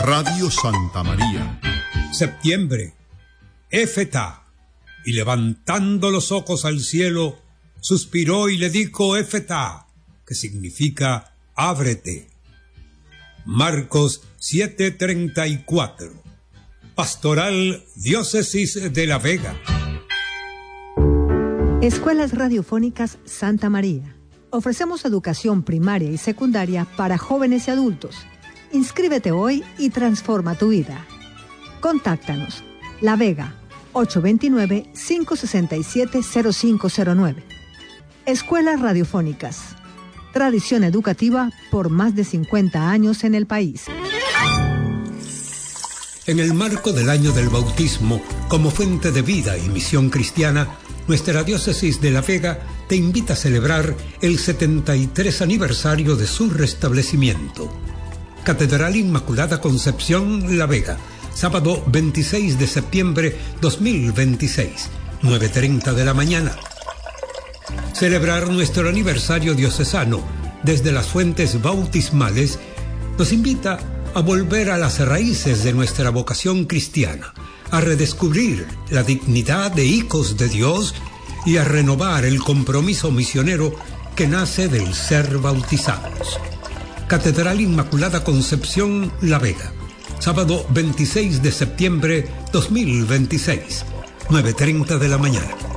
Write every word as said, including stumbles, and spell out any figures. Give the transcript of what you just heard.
Radio Santa María. Septiembre, Éfeta, y levantando los ojos al cielo, suspiró y le dijo Éfeta, que significa ábrete. Marcos siete treinta y cuatro. Pastoral Diócesis de La Vega. Escuelas Radiofónicas Santa María. Ofrecemos educación primaria y secundaria para jóvenes y adultos. Inscríbete hoy y transforma tu vida. Contáctanos. La Vega, ocho dos nueve, cinco seis siete, cero cinco cero nueve. Escuelas Radiofónicas. Tradición educativa por más de cincuenta años en el país. En el marco del año del bautismo, como fuente de vida y misión cristiana, nuestra diócesis de La Vega te invita a celebrar el setenta y tres aniversario de su restablecimiento. Catedral Inmaculada Concepción, La Vega, sábado veintiséis de septiembre dos mil veintiséis, nueve treinta de la mañana. Celebrar nuestro aniversario diocesano desde las fuentes bautismales nos invita a volver a las raíces de nuestra vocación cristiana, a redescubrir la dignidad de hijos de Dios y a renovar el compromiso misionero que nace del ser bautizados. Catedral Inmaculada Concepción, La Vega, sábado veintiséis de septiembre dos mil veintiséis, nueve treinta de la mañana.